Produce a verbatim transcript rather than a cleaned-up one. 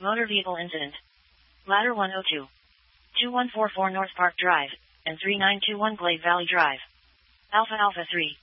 Motor vehicle incident. Ladder one oh two. two one four four North Park Drive, and three nine two one Glade Valley Drive. Alpha Alpha three.